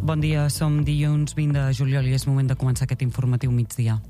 Bon dia, som dilluns 20 de juliol i és moment de començar aquest informatiu migdia.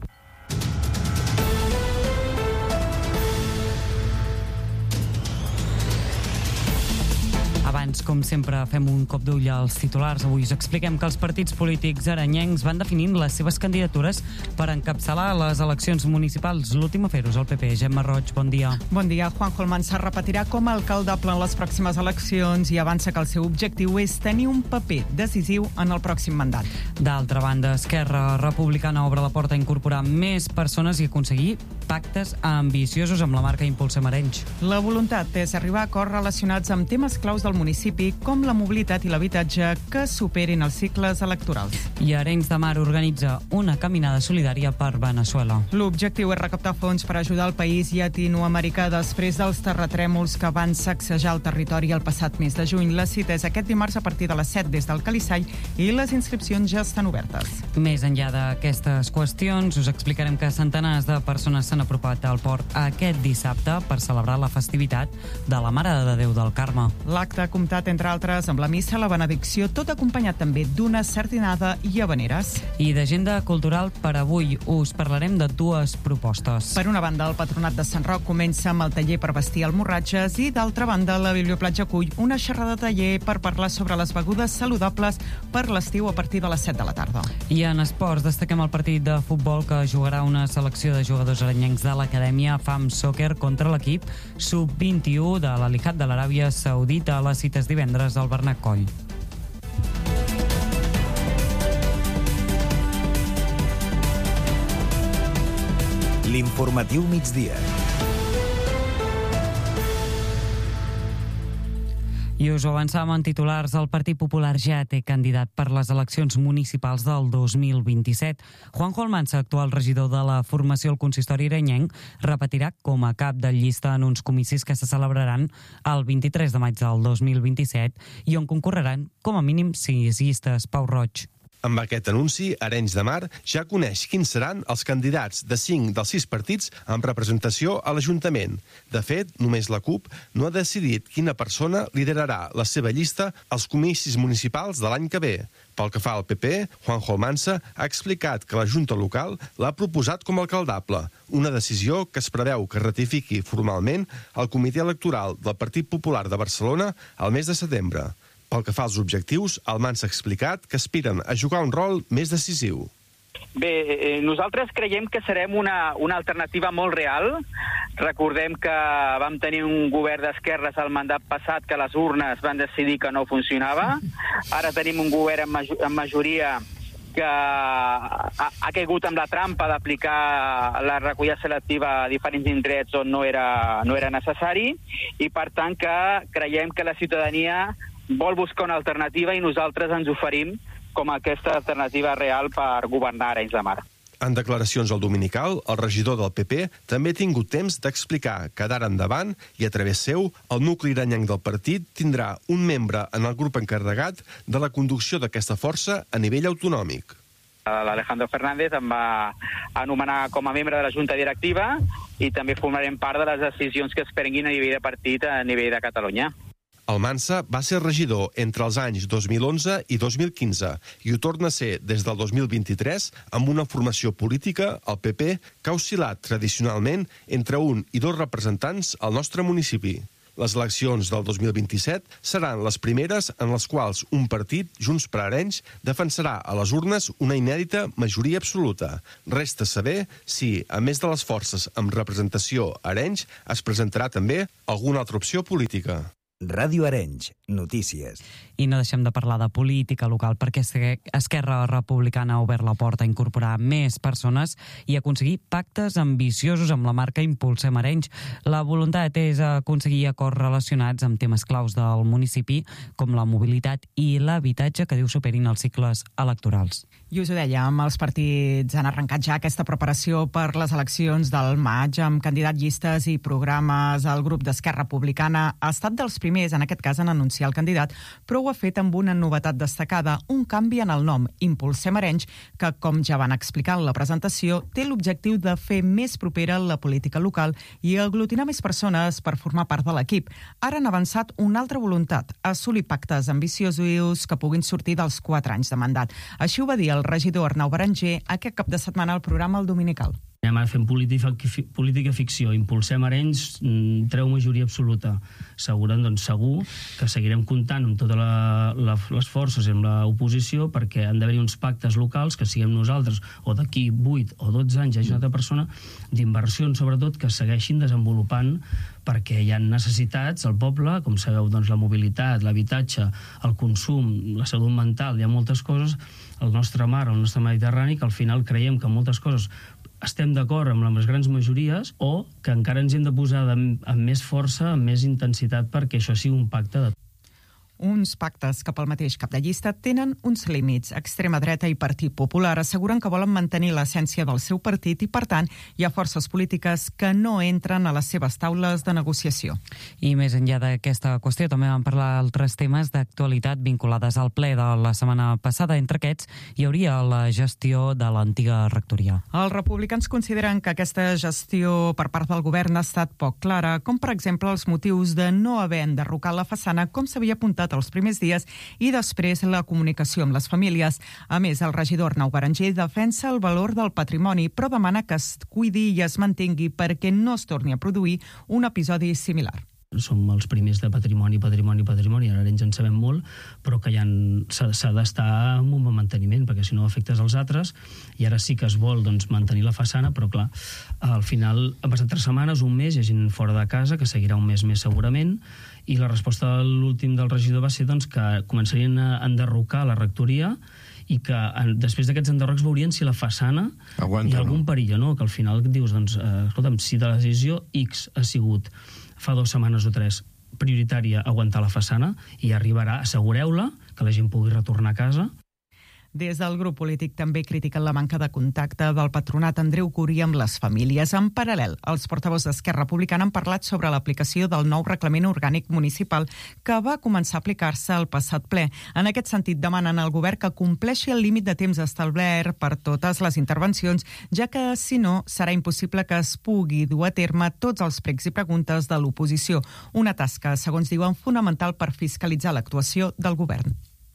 Abans, com sempre, fem un cop d'ull als titulars. Avui us expliquem que els partits polítics arenyencs van definint les seves candidatures per encapçalar les eleccions municipals. L'últim a fer-ho és el PP. Gemma Roig, bon dia. Bon dia. Juanjo Almansa repetirà com a alcaldable en les pròximes eleccions i avança que el seu objectiu és tenir un paper decisiu en el pròxim mandat. D'altra banda, Esquerra Republicana obre la porta a incorporar més persones i aconseguir pactes ambiciosos amb la marca Impulsem Arenys. La voluntat és arribar a acords relacionats amb temes claus del municipi com la mobilitat i l'habitatge que superin els cicles electorals. I Arenys de Mar organitza una caminada solidària per Veneçuela. L'objectiu és recaptar fons per ajudar el país llatinoamericà després dels terratrèmols que van sacsejar el territori el passat mes de juny. La cita és aquest dimarts a partir de les 7 des del Calissall i les inscripcions ja estan obertes. Més enllà d'aquestes qüestions, us explicarem que centenars de persones s'han apropat al port aquest dissabte per celebrar la festivitat de la Mare de Déu del Carme. L'acte ha comptat, entre altres, amb la missa, la benedicció, tot acompanyat també d'una sardinada i habaneres. I d'agenda cultural per avui us parlarem de dues propostes. Per una banda, el Patronat de Sant Roc comença amb el taller per vestir almorratges i, d'altra banda, la Biblioplatja acull una xerrada taller per parlar sobre les begudes saludables per l'estiu a partir de les 7 de la tarda. I en esports destaquem el partit de futbol que jugarà una selecció de jugadors arenyencs de l'acadèmia FAM Soccer contra l'equip sub-21 de l'Al-Ittihad de l'Aràbia Saudita. A les cites divendres al Bernat Coll. L'informatiu migdia. I us ho avançàvem en titulars. El Partit Popular ja té candidat per les eleccions municipals del 2027. Juanjo Almansa, actual regidor de la formació al consistori arenyenc, repetirà com a cap de llista en uns comicis que se celebraran el 23 de maig del 2027 i on concorreran com a mínim 6 llistes. Pau Roig. Amb aquest anunci, Arenys de Mar ja coneix quins seran els candidats de 5 dels 6 partits amb representació a l'Ajuntament. De fet, només la CUP no ha decidit quina persona liderarà la seva llista als comicis municipals de l'any que ve. Pel que fa al PP, Juanjo Almansa ha explicat que la Junta Local l'ha proposat com a alcaldable, una decisió que es preveu que ratifiqui formalment el Comitè Electoral del Partit Popular de Barcelona al mes de setembre. Pel que fa als objectius, Almansa ha explicat que aspiren a jugar un rol més decisiu. Bé, nosaltres creiem que serem una alternativa molt real. Recordem que vam tenir un govern d'esquerres al mandat passat que les urnes van decidir que no funcionava. Ara tenim un govern amb majoria que ha caigut amb la trampa d'aplicar la recollida selectiva a diferents indrets on no era necessari i, per tant, que creiem que la ciutadania vol buscar una alternativa i nosaltres ens oferim com aquesta alternativa real per governar Arenys de Mar. En declaracions al Dominical, el regidor del PP també ha tingut temps d'explicar que d'ara endavant, i a través seu, el nucli arenyenc del partit tindrà un membre en el grup encarregat de la conducció d'aquesta força a nivell autonòmic. L'Alejandro Fernández em va anomenar com a membre de la Junta Directiva i també formarem part de les decisions que es prenguin a nivell de partit a nivell de Catalunya. Almansa va ser regidor entre els anys 2011 i 2015 i ho torna a ser des del 2023 amb una formació política, el PP, que ha oscil·lat tradicionalment entre 1 i 2 representants al nostre municipi. Les eleccions del 2027 seran les primeres en les quals un partit, Junts per Arenys, defensarà a les urnes una inèdita majoria absoluta. Resta saber si, a més de les forces amb representació a Arenys, es presentarà també alguna altra opció política. Ràdio Arenys, notícies. I no deixem de parlar de política local perquè Esquerra Republicana ha obert la porta a incorporar més persones i aconseguir pactes ambiciosos amb la marca Impulsem Arenys. La voluntat és aconseguir acords relacionats amb temes claus del municipi com la mobilitat i l'habitatge que diu superin els cicles electorals. I us ho dèiem, els partits han arrencat ja aquesta preparació per les eleccions del maig amb candidat llistes i programes. El grup d'Esquerra Republicana ha estat dels primers, en aquest cas, en anunciar el candidat, però ho ha fet amb una novetat destacada, un canvi en el nom, Impulsem Arenys, que, com ja van explicar en la presentació, té l'objectiu de fer més propera la política local i aglutinar més persones per formar part de l'equip. Ara han avançat una altra voluntat, assolir pactes ambiciosos que puguin sortir dels 4 anys de mandat. Així ho va dir el regidor Arnau Berenger aquest cap de setmana al programa El Dominical. Anem ara fent política ficció, Impulsem Arenys, treu majoria absoluta. Segur que seguirem comptant amb totes les forces i amb l'oposició perquè han d'haver-hi uns pactes locals que siguem nosaltres, o d'aquí 8 o 12 anys hi hagi una altra persona, d'inversions sobretot que segueixin desenvolupant perquè hi ha necessitats al poble, com sabeu, la mobilitat, l'habitatge, el consum, la salut mental, hi ha moltes coses, el nostre mar, el nostre Mediterrani, que al final creiem que moltes coses estem d'acord amb les grans majories o que encara ens hem de posar amb més força, amb més intensitat perquè això sigui un pacte de... Uns pactes que pel mateix cap de llista tenen uns límits. Extrema dreta i Partit Popular asseguren que volen mantenir l'essència del seu partit i, per tant, hi ha forces polítiques que no entren a les seves taules de negociació. I més enllà d'aquesta qüestió, també vam parlar d'altres temes d'actualitat vinculades al ple de la setmana passada. Entre aquests, hi hauria la gestió de l'antiga rectoria. Els republicans consideren que aquesta gestió per part del govern ha estat poc clara, com per exemple els motius de no haver enderrocat la façana com s'havia apuntat els primers dies i després la comunicació amb les famílies. A més, el regidor Arnau Berenger defensa el valor del patrimoni, però demana que es cuidi i es mantingui perquè no es torni a produir un episodi similar. Som els primers de patrimoni, ara Arenys en sabem molt, però que s'ha d'estar en un bon manteniment, perquè si no afectes els altres, i ara sí que es vol mantenir la façana, però clar, al final han passat 3 setmanes, un mes, hi ha gent fora de casa, que seguirà un mes més segurament, i la resposta de l'últim del regidor va ser que començarien a enderrocar la rectoria i que després d'aquests enderrocs veurien si la façana hi ha algun perill, no? Que al final dius, escolta'm, si de la decisió X ha sigut fa 2 setmanes o 3 prioritària aguantar la façana i arribarà, assegureu-la, que la gent pugui retornar a casa. Des del grup polític també critiquen la manca de contacte del patronat Andreu Curí amb les famílies. En paral·lel, els portaveus d'Esquerra Republicana han parlat sobre l'aplicació del nou reglament orgànic municipal que va començar a aplicar-se el passat ple. En aquest sentit, demanen al govern que compleixi el límit de temps establert per totes les intervencions, ja que, si no, serà impossible que es pugui dur a terme tots els pregs i preguntes de l'oposició. Una tasca, segons diuen, fonamental per fiscalitzar l'actuació del govern.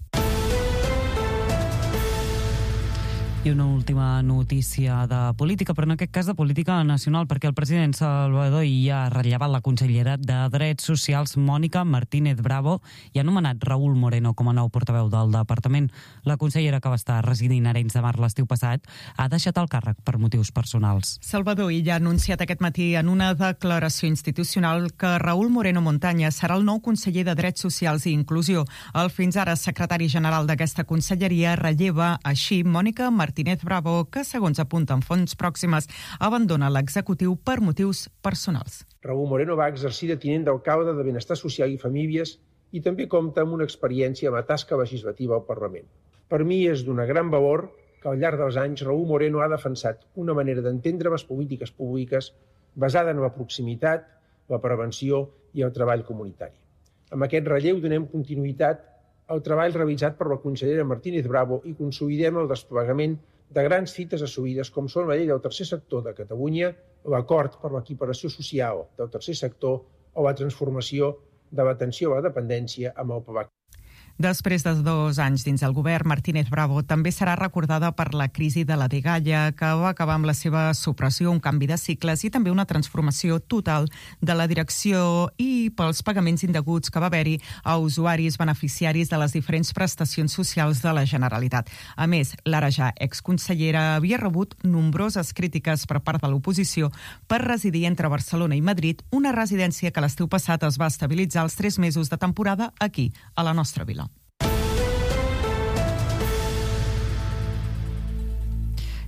I una última notícia de política, però en aquest cas de política nacional, perquè el president Salvador ja ha rellevat la consellera de Drets Socials, Mònica Martínez Bravo, i ha nomenat Raúl Moreno com a nou portaveu del departament. La consellera, que va estar residint a Arenys de Mar l'estiu passat, ha deixat el càrrec per motius personals. Salvador ja ha anunciat aquest matí en una declaració institucional que Raúl Moreno Montaña serà el nou conseller de Drets Socials i Inclusió. El fins ara secretari general d'aquesta conselleria relleva així Mònica Martínez Bravo, que, segons apunten fonts pròximes, abandona l'executiu per motius personals. Raúl Moreno va exercir de tinent d'alcalde de Benestar Social i Famílies i també compta amb una experiència en la tasca legislativa al Parlament. Per mi és d'una gran valor que al llarg dels anys Raúl Moreno ha defensat una manera d'entendre les polítiques públiques basada en la proximitat, la prevenció i el treball comunitari. Amb aquest relleu donem continuïtat al treball realitzat per la consellera Martínez Bravo i consolidem el desplegament de grans fites assolides com són la llei del tercer sector de Catalunya, l'acord per l'equiparació social del tercer sector o la transformació de l'atenció a la dependència amb el PAVAC. Després de 2 anys dins el govern, Martínez Bravo també serà recordada per la crisi de la Dgaia, que va acabar amb la seva supressió, un canvi de cicles i també una transformació total de la direcció i pels pagaments indeguts que va haver-hi a usuaris beneficiaris de les diferents prestacions socials de la Generalitat. A més, l'ara ja exconsellera havia rebut nombroses crítiques per part de l'oposició per residir entre Barcelona i Madrid, una residència que l'estiu passat es va estabilitzar els 3 mesos de temporada aquí, a la nostra vila.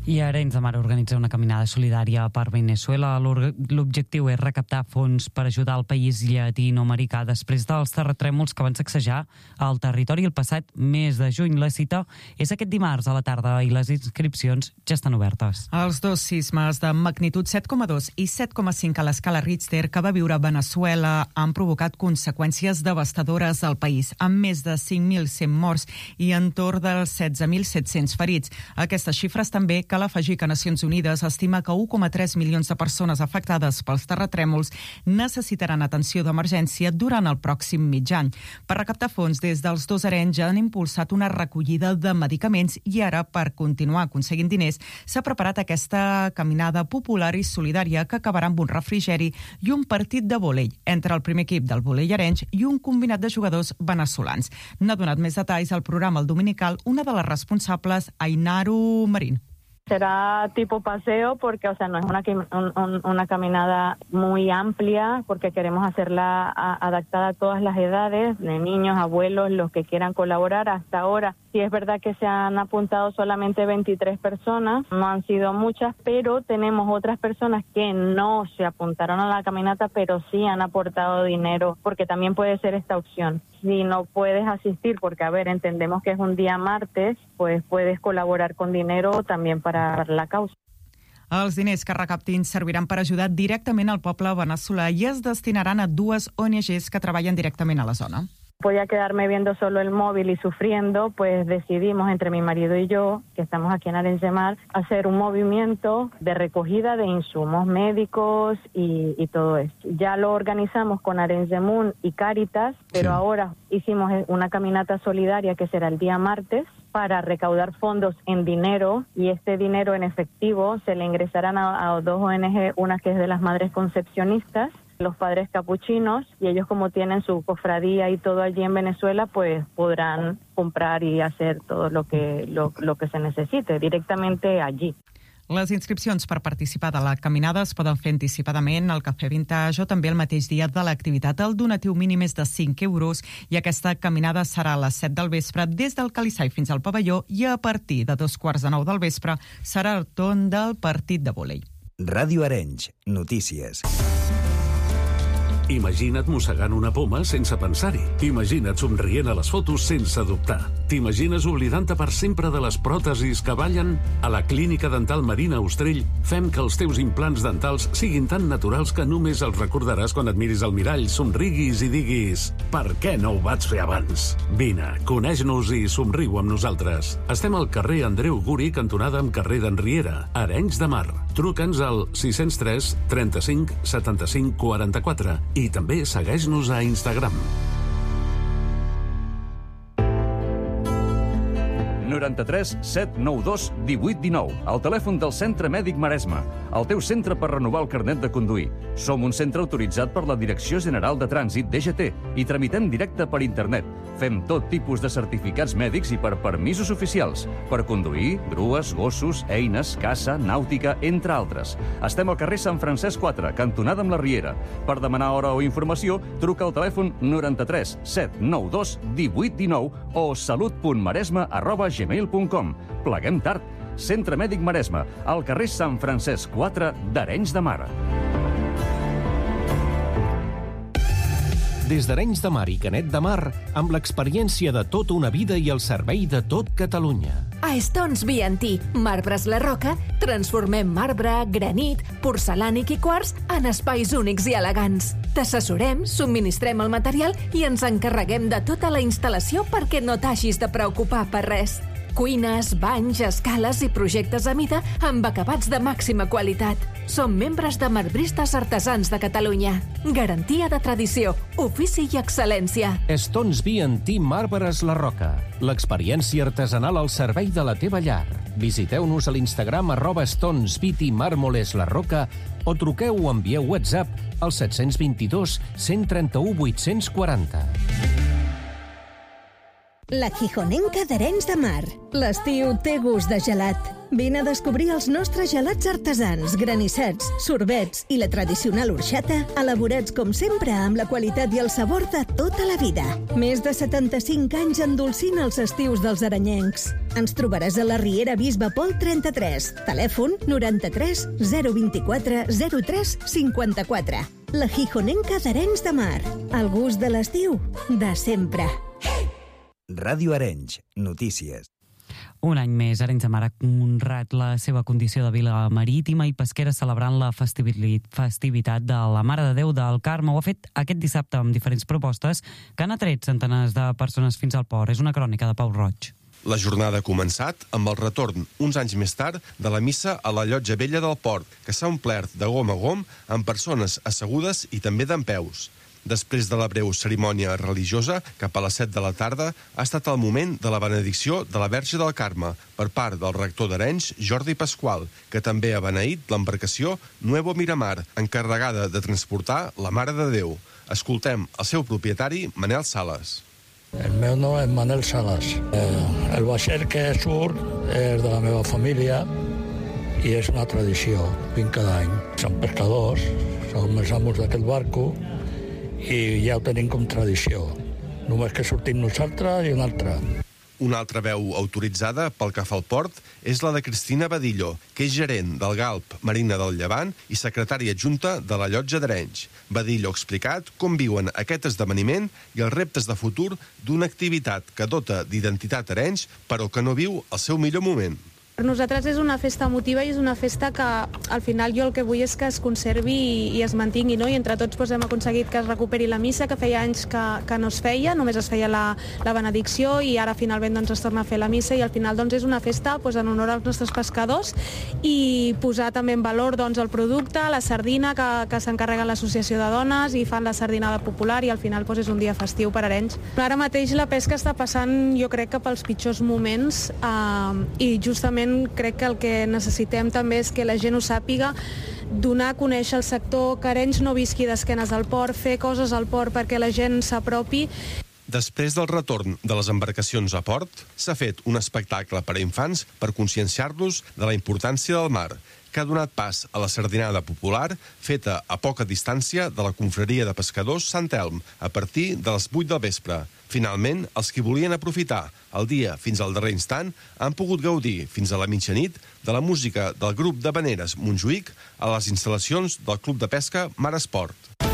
I Arenys de Mar organitza una caminada solidària per Venezuela. L'objectiu és recaptar fons per ajudar el país llatinoamericà després dels terratrèmols que van sacsejar el territori el passat mes de juny. La cita és aquest dimarts a la tarda i les inscripcions ja estan obertes. Els dos sismes de magnitud 7,2 i 7,5 a l'escala Richter que va viure Venezuela han provocat conseqüències devastadores al país, amb més de 5.100 morts i entorn dels 16.700 ferits. Aquestes xifres també cal afegir que Nacions Unides estima que 1,3 milions de persones afectades pels terratrèmols necessitaran atenció d'emergència durant el pròxim mig any. Per recaptar fons, des dels dos Arenys han impulsat una recollida de medicaments i ara, per continuar aconseguint diners, s'ha preparat aquesta caminada popular i solidària que acabarà amb un refrigeri i un partit de vòlei entre el primer equip del vòlei arenys i un combinat de jugadors venezolans. N'ha donat més detalls al programa El Dominical una de les responsables, Ainaru Marín. Será tipo paseo porque, no es una caminada muy amplia porque queremos hacerla adaptada a todas las edades, de niños, abuelos, los que quieran colaborar. Hasta ahora, sí es verdad que se han apuntado solamente 23 personas, no han sido muchas, pero tenemos otras personas que no se apuntaron a la caminata, pero sí han aportado dinero, porque también puede ser esta opción. Si no puedes asistir, porque, entendemos que es un día martes, pues puedes colaborar con dinero también para la causa. Els diners que recaptin serviran per ajudar directament al poble veneçolà i es destinaran a dues ONGs que treballen directament a la zona. Podía quedarme viendo solo el móvil y sufriendo, pues decidimos entre mi marido y yo, que estamos aquí en Arenys de Mar, hacer un movimiento de recogida de insumos médicos y todo esto. Ya lo organizamos con Arenys de Munt y Cáritas, pero ahora hicimos una caminata solidaria que será el día martes para recaudar fondos en dinero, y este dinero en efectivo se le ingresarán a dos ONG, una que es de las Madres Concepcionistas, los Padres Capuchinos, y ellos, como tienen su cofradía y todo allí en Venezuela, pues podrán comprar y hacer todo lo que se necesite directamente allí. Les inscripcions per participar de la caminada es poden fer anticipadament al Cafè Vintage o també el mateix dia de l'activitat. El donatiu mínim és de 5 euros i aquesta caminada serà a les 7 del vespre des del Calissai fins al pavelló, i a partir de 8:45 del vespre serà el torn del partit de vòlei. Ràdio Arenys, notícies. Imagina't mossegant una poma sense pensar-hi. Imagina't somrient a les fotos sense dubtar. T'imagines oblidant-te per sempre de les pròtesis que ballen? A la Clínica Dental Marina Ostrell fem que els teus implants dentals siguin tan naturals que només els recordaràs quan et miris al mirall, somriguis i diguis «Per què no ho vaig fer abans?» Vine, coneix-nos i somriu amb nosaltres. Estem al carrer Andreu Guri, cantonada amb carrer d'Enriera, Arenys de Mar. Truca'ns al 603 35 75 44 i també segueix-nos a Instagram. 93 792 1819, el telèfon del Centre Mèdic Maresme, el teu centre per renovar el carnet de conduir. Som un centre autoritzat per la Direcció General de Trànsit, DGT, i tramitem directe per internet. Fem tot tipus de certificats mèdics i per permisos oficials, per conduir, grues, gossos, eines, caça, nàutica, entre altres. Estem al carrer Sant Francesc 4, cantonada amb la Riera. Per demanar hora o informació, truca al telèfon 93 792 1819 o salut.maresme@gmail.com. Pleguem tard. Centre Mèdic Maresme, al carrer Sant Francesc 4 d'Arenys de Mar. Des d'Arenys de Mar i Canet de Mar, amb l'experiència de tota una vida i el servei de tot Catalunya. A Stones B&T, Marbres La Roca, transformem marbre, granit, porcelànic i quars en espais únics i elegants. T'assessorem, subministrem el material i ens encarreguem de tota la instal·lació perquè no t'hagis de preocupar per res. Cuines, banys, escales i projectes a mida amb acabats de màxima qualitat. Som membres de Marbristes Artesans de Catalunya. Garantia de tradició, ofici i excel·lència. Stones B&T Marbres La Roca. L'experiència artesanal al servei de la teva llar. Visiteu-nos a l'Instagram @StonesBT Mármoles La Roca o truqueu o envieu WhatsApp al 722 131 840. La Gijonenca d'Arenys de Mar. L'estiu té gust de gelat. Vine a descobrir els nostres gelats artesans, granissets, sorbets i la tradicional orxata, elaborats com sempre amb la qualitat i el sabor de tota la vida. Més de 75 anys endolcint els estius dels arenyencs. Ens trobaràs a la Riera Bisbe Pol 33, telèfon 93 024 03 54. La Gijonenca d'Arenys de Mar. El gust de l'estiu, de sempre. Ràdio Arenys, notícies. Un any més, Arenys de Mar ha honrat la seva condició de vila marítima i pesquera celebrant la festivitat de la Mare de Déu del Carme. Ho ha fet aquest dissabte amb diferents propostes que han atret centenars de persones fins al port. És una crònica de Pau Roig. La jornada ha començat amb el retorn, uns anys més tard, de la missa a la Llotja Vella del Port, que s'ha omplert de gom a gom amb persones assegudes i també dempeus. Després de la breu cerimònia religiosa, cap a les 7 de la tarda, ha estat el moment de la benedicció de la Verge del Carme per part del rector d'Arenys, Jordi Pasqual, que també ha beneït l'embarcació Nuevo Miramar, encarregada de transportar la Mare de Déu. Escoltem el seu propietari, Manel Sales. El meu nom és Manel Sales. El vaixell que surt és de la meva família i és una tradició, vinc cada any. Som pescadors, som els amos d'aquest barco i ja ho tenim com tradició. Només que sortim nosaltres i una altra. Una altra veu autoritzada pel que fa al port és la de Cristina Badillo, que és gerent del Galp Marina del Llevant i secretària adjunta de la Llotja d'Arenys. Badillo ha explicat com viuen aquest esdeveniment i els reptes de futur d'una activitat que dota d'identitat Arenys, però que no viu el seu millor moment. Per nosaltres és una festa emotiva i és una festa que al final jo el que vull és que es conservi i es mantingui, no? I entre tots hem aconseguit que es recuperi la missa, que feia anys que no es feia, només es feia la benedicció i ara finalment es torna a fer la missa i al final és una festa en honor als nostres pescadors i posar també en valor el producte, la sardina que s'encarrega l'associació de dones i fan la sardinada popular i al final és un dia festiu per Arenys. Ara mateix la pesca està passant jo crec que pels pitjors moments i justament crec que el que necessitem també és que la gent ho sàpiga, donar a conèixer el sector, que Arenys no visqui d'esquenes al port, fer coses al port perquè la gent s'apropi. Després del retorn de les embarcacions a port, s'ha fet un espectacle per a infants per conscienciar-los de la importància del mar, que ha donat pas a la sardinada popular feta a poca distància de la confraria de pescadors Sant Elm a partir de les 8 del vespre. Finalment, els que volien aprofitar el dia fins al darrer instant han pogut gaudir fins a la mitjanit de la música del grup de Veneres Montjuïc a les instal·lacions del Club de Pesca Mar Esport.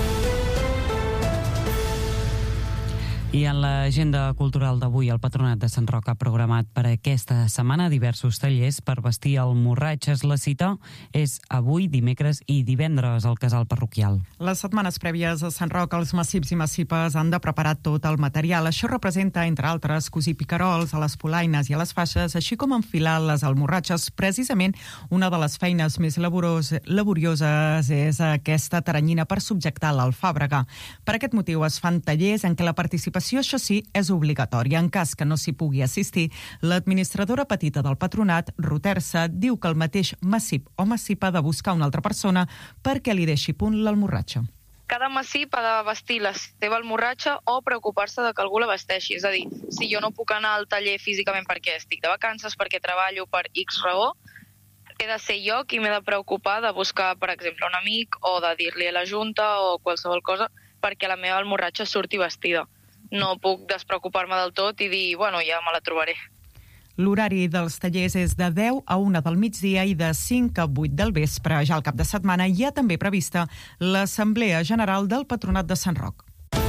I en l'agenda cultural d'avui, el Patronat de Sant Roc ha programat per aquesta setmana diversos tallers per vestir almorratxes. La cita és avui, dimecres i divendres al casal parroquial. Les setmanes prèvies a Sant Roc, els massips i massipes han de preparar tot el material. Això representa, entre altres, cosir picarols a les polaines i a les faixes, així com enfilar les almorratxes. Precisament, una de les feines més laborioses és aquesta teranyina per subjectar l'alfàbrega. Per aquest motiu es fan tallers en què la participació, això sí, és obligatòria. En cas que no s'hi pugui assistir, l'administradora petita del patronat, Rotersa, diu que el mateix massip o massipa ha de buscar una altra persona perquè li deixi punt l'almorratxa. Cada massip ha de vestir la seva almorratxa o preocupar-se de que algú la vesteixi. És a dir, si jo no puc anar al taller físicament perquè estic de vacances, perquè treballo per X raó, he de ser jo qui m'he de preocupar de buscar, per exemple, un amic o de dir-li a la Junta o qualsevol cosa perquè la meva almorratxa surti vestida. No puc despreocupar-me del tot i dir, bueno, ja me la trobaré. L'horari dels tallers és de 10 a 1 del migdia i de 5 a 8 del vespre. Ja al cap de setmana hi ha també prevista l'Assemblea General del Patronat de Sant Roc.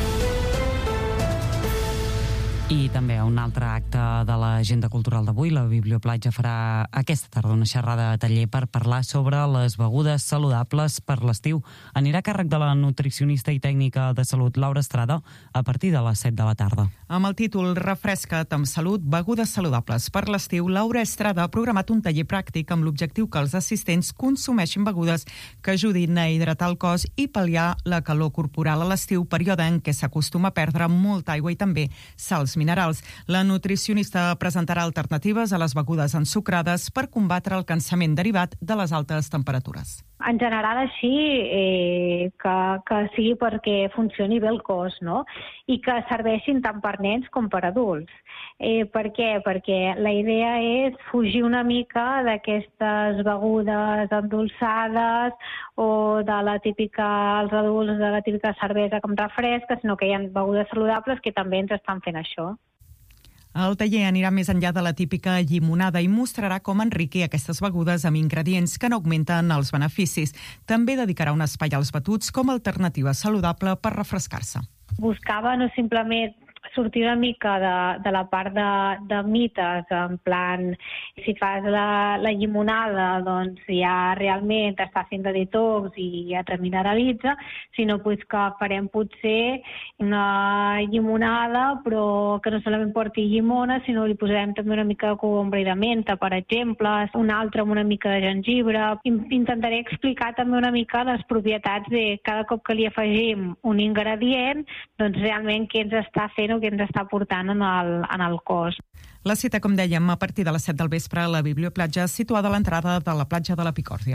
I també un altre acte de l'agenda cultural d'avui, la Biblioplatja farà aquesta tarda una xerrada de taller per parlar sobre les begudes saludables per l'estiu. Anirà a càrrec de la nutricionista i tècnica de salut Laura Estrada a partir de les 7 de la tarda. Amb el títol Refresca't amb salut, begudes saludables per l'estiu, Laura Estrada ha programat un taller pràctic amb l'objectiu que els assistents consumeixin begudes que ajudin a hidratar el cos i pal·liar la calor corporal a l'estiu, període en què s'acostuma a perdre molta aigua i també sals minerals. La nutricionista presentarà alternatives a les begudes ensucrades per combatre el cansament derivat de les altes temperatures. En general, així, que sigui perquè funcioni bé el cos, no? I que serveixin tant per nens com per adults. Per què? Perquè la idea és fugir una mica d'aquestes begudes endolçades o de la típica, els adults, de la típica cervesa com refresca, sinó que hi ha begudes saludables que també ens estan fent això. El taller anirà més enllà de la típica llimonada i mostrarà com enriquir aquestes begudes amb ingredients que n'augmenten els beneficis. També dedicarà un espai als batuts com a alternativa saludable per refrescar-se. Buscava no simplement sortir una mica de la part de mites, en plan, si fas la llimonada, doncs ja realment t'està fent de detox i ja te mineralitza, sinó pues, que farem potser una llimonada, però que no solament porti llimona, sinó li posarem també una mica de cogombre i de menta, per exemple, una altra amb una mica de gengibre. Intentaré explicar també una mica les propietats de cada cop que li afegim un ingredient, doncs realment què ens està fent o què ens està portant en el cos. La cita, com dèiem, a partir de les 7 del vespre a la Biblioplatja, situada a l'entrada de la platja de la Picòrdia.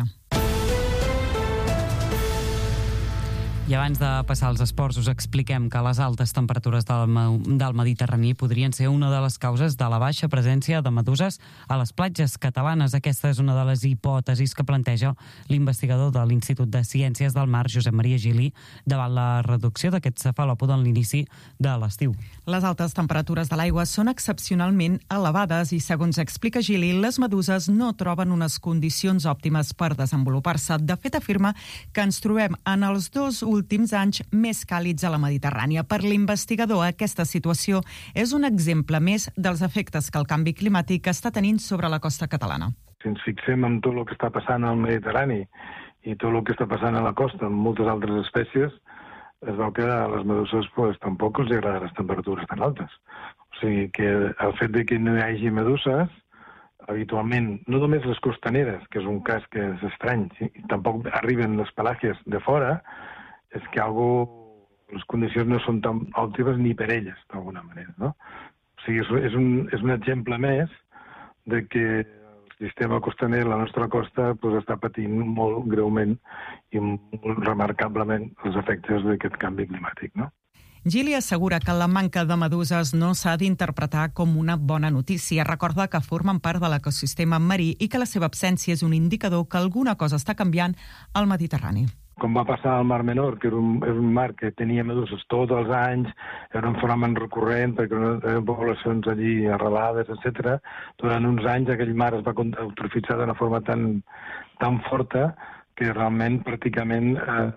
I abans de passar als esports, us expliquem que les altes temperatures del Mediterrani podrien ser una de les causes de la baixa presència de meduses a les platges catalanes. Aquesta és una de les hipòtesis que planteja l'investigador de l'Institut de Ciències del Mar, Josep Maria Gili, davant la reducció d'aquest cefalòpode en l'inici de l'estiu. Les altes temperatures de l'aigua són excepcionalment elevades i, segons explica Gili, les meduses no troben unes condicions òptimes per desenvolupar-se. De fet, afirma que ens trobem en els dos últims anys més càlids a la Mediterrània. Per l'investigador, aquesta situació és un exemple més dels efectes que el canvi climàtic està tenint sobre la costa catalana. Si ens fixem en tot el que està passant al Mediterrani i tot el que està passant a la costa amb moltes altres espècies, es veu que a les meduses tampoc els agraden les temperatures tan altes. O sigui que el fet de que no hi hagi meduses, habitualment, no només les costaneres, que és un cas que és estrany, tampoc arriben les pelàgies de fora, és que les condicions no són tan òptimes ni per elles, d'alguna manera, no? O sigui, és un exemple més de que el sistema costaner a la nostra costa està patint molt greument i molt remarcablement els efectes d'aquest canvi climàtic, no? Gili assegura que la manca de meduses no s'ha d'interpretar com una bona notícia. Recorda que formen part de l'ecosistema marí i que la seva absència és un indicador que alguna cosa està canviant al Mediterrani. Com va passar al Mar Menor, que era un mar que tenia meduses tots els anys, era un fenomen recurrent perquè no eren poblacions allí arrelades, etc. Durant uns anys aquell mar es va eutrofitzar d'una forma tan forta que realment pràcticament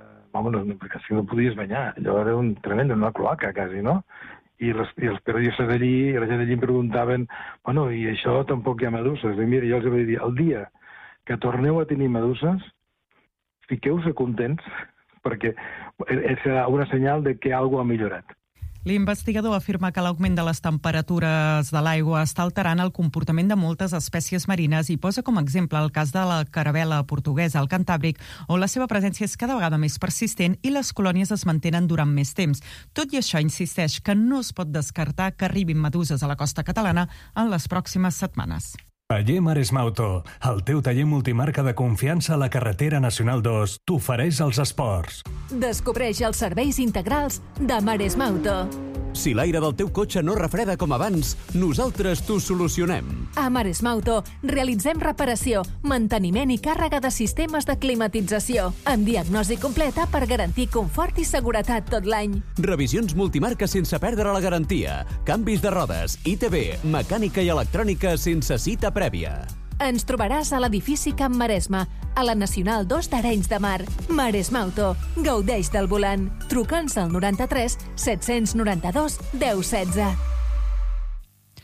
no podies banyar. Allò era un tremend, una cloaca quasi, no? I els periodistes d'allí, la gent d'allí em preguntaven, i això tampoc hi ha meduses. I mira, jo els vaig dir, el dia que torneu a tenir meduses, fiqueu-se contents, perquè serà una senyal de que alguna cosa ha millorat. L'investigador afirma que l'augment de les temperatures de l'aigua està alterant el comportament de moltes espècies marines i posa com a exemple el cas de la carabela portuguesa al Cantàbric, on la seva presència és cada vegada més persistent i les colònies es mantenen durant més temps. Tot i això, insisteix que no es pot descartar que arribin meduses a la costa catalana en les pròximes setmanes. Taller Maresma Auto, el teu taller multimarca de confiança a la carretera Nacional 2, t'ofereix els esports. Descobreix els serveis integrals de Maresma Auto. Si l'aire del teu cotxe no refreda com abans, nosaltres t'ho solucionem. A Maresma Auto realitzem reparació, manteniment i càrrega de sistemes de climatització, amb diagnosi completa per garantir confort i seguretat tot l'any. Revisions multimarca sense perdre la garantia, canvis de rodes, ITV, mecànica i electrònica sense cita prèvia. Ens trobaràs a l'edifici Camp Maresma, a la Nacional 2 d'Arenys de Mar. Maresma Auto. Gaudeix del volant. Truca'ns al 93 792 1016.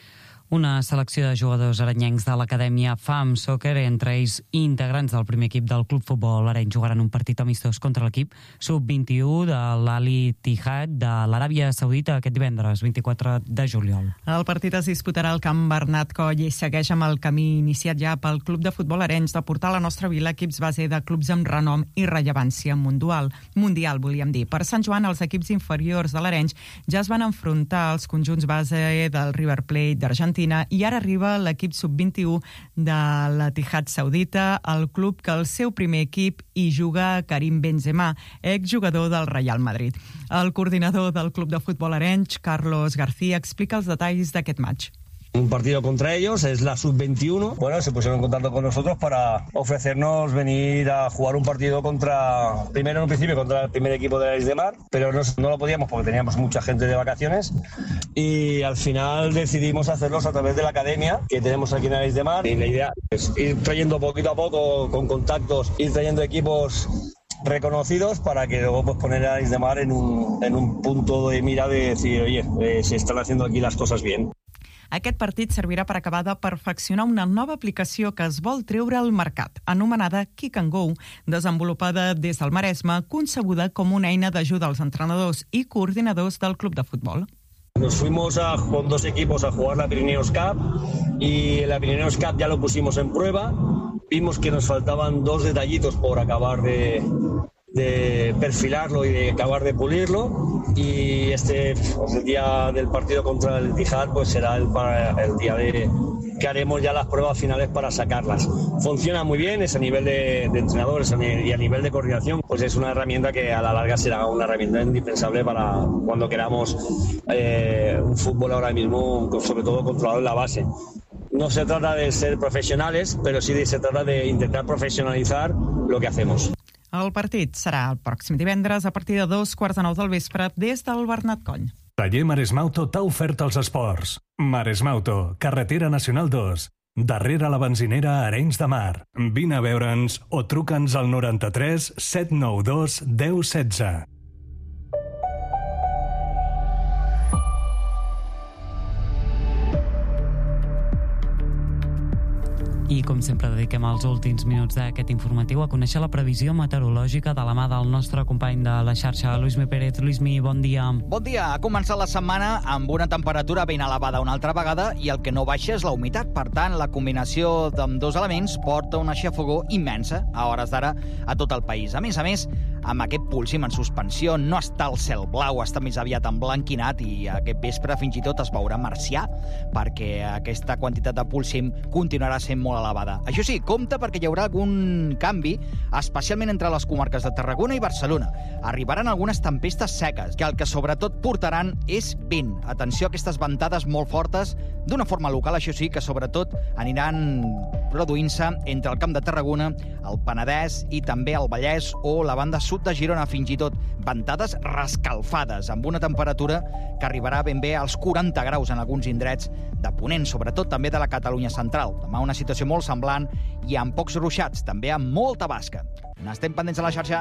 Una selecció de jugadors arenyencs de l'acadèmia FAM Soccer, entre ells integrants del primer equip del Club Futbol Areny, jugaran un partit amistós contra l'equip sub-21 de l'Al-Ittihad de l'Aràbia Saudita aquest divendres, 24 de juliol. El partit es disputarà al camp Bernat Coll i segueix amb el camí iniciat ja pel Club de Futbol Arenys de portar a la nostra vila equips base de clubs amb renom i rellevància mundial, volíem dir. Per Sant Joan, els equips inferiors de l'Arenys ja es van enfrontar als conjunts base del River Plate d'Argentina i ara arriba l'equip sub-21 de l'Ittihad Saudita, el club que el seu primer equip hi juga Karim Benzema, exjugador del Real Madrid. El coordinador del Club de Futbol Arenys, Carlos García, explica els detalls d'aquest match. Un partido contra ellos, es la sub-21. Bueno, se pusieron en contacto con nosotros para ofrecernos venir a jugar un partido primero en un principio contra el primer equipo de Arenys de Mar, pero no lo podíamos porque teníamos mucha gente de vacaciones y al final decidimos hacerlos a través de la academia que tenemos aquí en Arenys de Mar y la idea es ir trayendo poquito a poco con contactos, ir trayendo equipos reconocidos para que luego pues, poner a Arenys de Mar en un punto de mira de decir, oye, se están haciendo aquí las cosas bien. Aquest partit servirà per acabar de perfeccionar una nova aplicació que es vol treure al mercat, anomenada Kick and Go, desenvolupada des del Maresme, concebuda com una eina d'ajuda als entrenadors i coordinadors del club de futbol. Nos fuimos con 2 equipos a jugar la Pirineos Cup y la Pirineos Cup ya lo pusimos en prueba. Vimos que nos faltaban 2 detallitos por acabar de perfilarlo y de acabar de pulirlo y el día del partido contra el Ittihad pues será el día que haremos ya las pruebas finales para sacarlas. Funciona muy bien, es a nivel de entrenadores y a nivel de coordinación, pues es una herramienta que a la larga será una herramienta indispensable para cuando queramos un fútbol ahora mismo, sobre todo controlado en la base. No se trata de ser profesionales, pero sí se trata de intentar profesionalizar lo que hacemos. El partit serà el pròxim divendres a partir de 2:15 del vespre des del Bernat Coll. Taller Maresmauto t'ha ofert els esports. Maresmauto, carretera nacional 2, darrere la benzinera Arenys de Mar. Vine a veure'ns o truca'ns al 93 792 1016. I, com sempre, dediquem els últims minuts d'aquest informatiu a conèixer la previsió meteorològica de la mà del nostre company de la xarxa, Luismi Pérez. Luismi, bon dia. Bon dia. Ha començat la setmana amb una temperatura ben elevada una altra vegada i el que no baixa és la humitat. Per tant, la combinació d'ambdós elements porta una xafogor immensa a hores d'ara a tot el país. A més, amb aquest púlsim en suspensió no està el cel blau, està més aviat emblanquinat i aquest vespre fins i tot es veurà marcià perquè aquesta quantitat de púlsim continuarà sent molt elevada. Això sí, compte perquè hi haurà algun canvi, especialment entre les comarques de Tarragona i Barcelona. Arribaran algunes tempestes seques, que el que sobretot portaran és vent. Atenció a aquestes ventades molt fortes, d'una forma local, això sí, que sobretot aniran produint-se entre el Camp de Tarragona, el Penedès i també el Vallès o la banda sud de Girona, fins i tot ventades rescalfades, amb una temperatura que arribarà ben bé als 40 graus en alguns indrets de Ponent, sobretot també de la Catalunya central. Demà una situació molt semblant i amb pocs ruixats, també amb molta basca. N'estem pendents a la xarxa.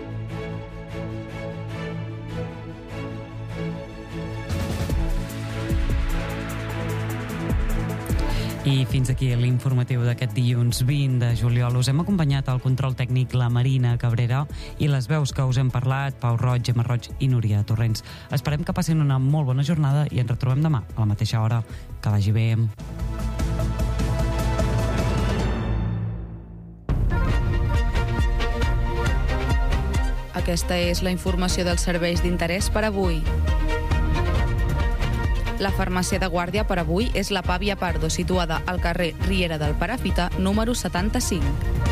I fins aquí l'informatiu d'aquest dilluns 20 de juliol. Us hem acompanyat al control tècnic la Marina Cabrera i les veus que us hem parlat, Pau Roig, Gemma Roig i Núria Torrents. Esperem que passin una molt bona jornada i ens retrobem demà a la mateixa hora. Que vagi bé. Aquesta és la informació dels serveis d'interès per avui. La farmàcia de guàrdia per avui és la Pàvia Pardo, situada al carrer Riera del Perafita, número 75.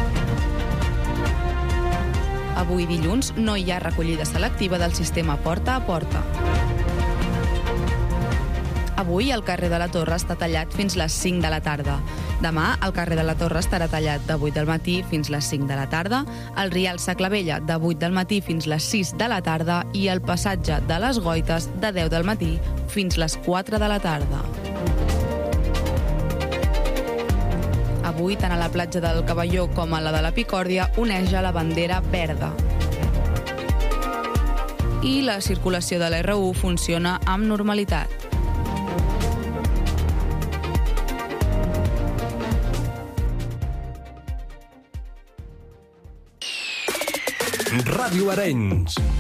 Avui dilluns no hi ha recollida selectiva del sistema porta a porta. Avui el carrer de la Torre està tallat fins les 5 de la tarda. Demà el carrer de la Torre estarà tallat de 8 del matí fins les 5 de la tarda, el Rial Saclavella de 8 del matí fins les 6 de la tarda i el passatge de les Goites de 10 del matí fins les 4 de la tarda. Avui, tant a la platja del Cavalló com a la de la Picòrdia, oneja la bandera verda. I la circulació de l'R1 funciona amb normalitat. Ràdio Arenys.